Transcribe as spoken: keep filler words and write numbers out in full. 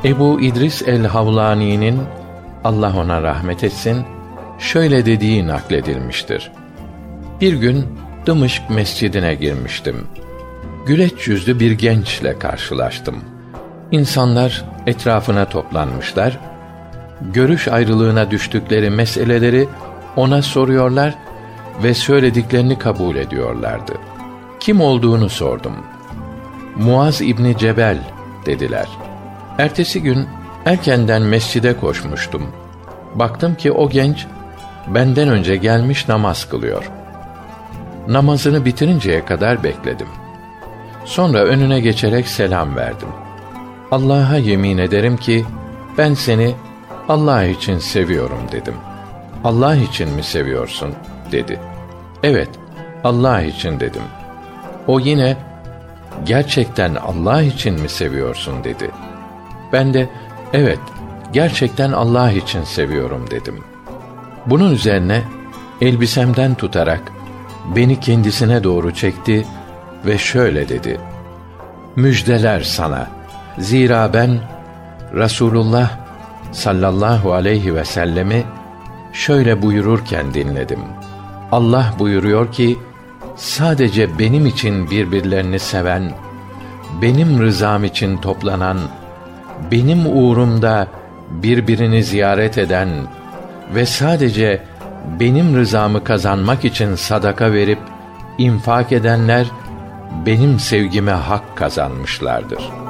Ebu İdris el-Havlani'nin, Allah ona rahmet etsin, şöyle dediği nakledilmiştir. Bir gün Dımışk mescidine girmiştim. Güleç yüzlü bir gençle karşılaştım. İnsanlar etrafına toplanmışlar. Görüş ayrılığına düştükleri meseleleri ona soruyorlar ve söylediklerini kabul ediyorlardı. Kim olduğunu sordum. Muaz İbni Cebel dediler. Ertesi gün erkenden mescide koşmuştum. Baktım ki o genç benden önce gelmiş namaz kılıyor. Namazını bitirinceye kadar bekledim. Sonra önüne geçerek selam verdim. Allah'a yemin ederim ki ben seni Allah için seviyorum dedim. Allah için mi seviyorsun dedi. Evet, Allah için dedim. O yine gerçekten Allah için mi seviyorsun dedi. Ben de evet, gerçekten Allah için seviyorum dedim. Bunun üzerine elbisemden tutarak beni kendisine doğru çekti ve şöyle dedi: müjdeler sana. Zira ben Resulullah sallallahu aleyhi ve sellemi şöyle buyururken dinledim. Allah buyuruyor ki, sadece benim için birbirlerini seven, benim rızam için toplanan, benim uğrumda birbirini ziyaret eden ve sadece benim rızamı kazanmak için sadaka verip infak edenler benim sevgime hak kazanmışlardır.